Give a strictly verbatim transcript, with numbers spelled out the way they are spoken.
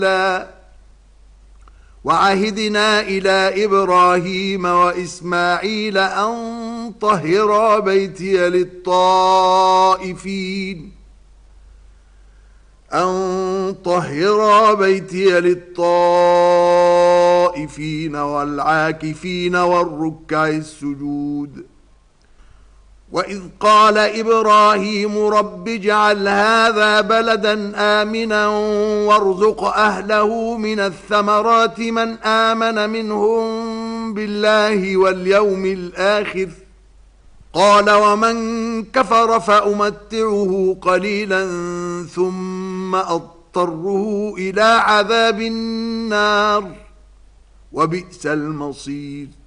وعهدنا إلى إبراهيم وإسماعيل أن طهرا بيتي للطائفين أن طهرا بيتي للطائفين والعاكفين والركع السجود. وإذ قال إبراهيم رب اجعل هذا بلدا آمنا وارزق أهله من الثمرات من آمن منهم بالله واليوم الآخر قال ومن كفر فأمتعه قليلا ثم أضطره إلى عذاب النار وبئس المصير.